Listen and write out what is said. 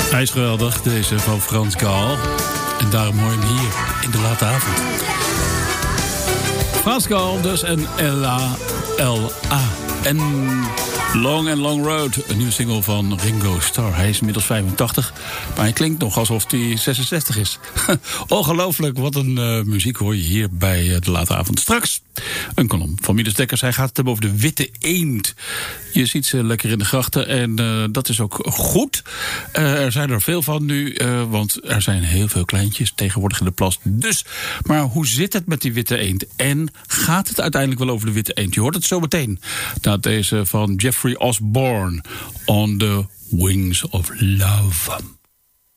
Hij is geweldig, deze van Frans Gaal. En daarom hoor je hem hier in de late avond. Frans Gaal dus en L.A. En Long and Long Road, een nieuwe single van Ringo Starr. Hij is inmiddels 85, maar hij klinkt nog alsof hij 66 is. Ongelooflijk, wat een muziek hoor je hier bij de late avond. Straks een kolom van Midas Dekkers. Hij gaat het hebben over de witte eend. Je ziet ze lekker in de grachten en dat is ook goed. Er zijn er veel van nu, want er zijn heel veel kleintjes tegenwoordig in de plas. Dus, maar hoe zit het met die witte eend? En gaat het uiteindelijk wel over de witte eend? Je hoort het zo meteen. Na deze van Jeffrey Osborne, On the Wings of Love.